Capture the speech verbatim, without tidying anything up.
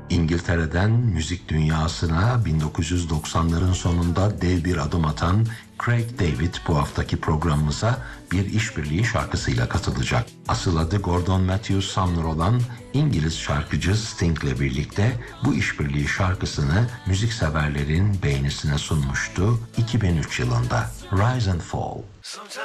İngiltere'den müzik dünyasına bin dokuz yüz doksanların sonunda dev bir adım atan Craig David bu haftaki programımıza bir işbirliği şarkısıyla katılacak. Asıl adı Gordon Matthew Sumner olan İngiliz şarkıcı Sting'le birlikte bu işbirliği şarkısını müzikseverlerin beğenisine sunmuştu iki bin üç yılında. Rise and Fall.